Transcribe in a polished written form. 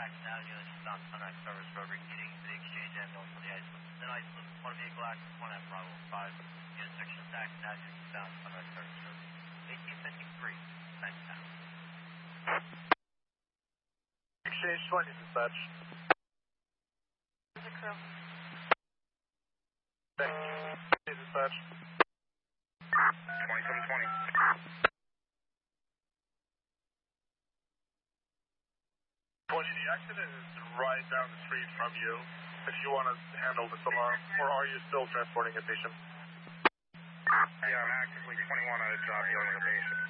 Jackson Avenue, eastbound Sunrise Service Road, repeating to the exchange ambulance on the ice. Then ice with one vehicle active, one at Bravo 5, intersection Jackson Avenue, eastbound Sunrise Service Road. 1853, thanks now. Exchange 20, dispatch. There's a crew. Thank you. Dispatch. 2720. 20, the accident is right down the street from you. If you want to handle this alarm, or are you still transporting a patient? Yeah, I'm actively 21 on a job dealing with a patient.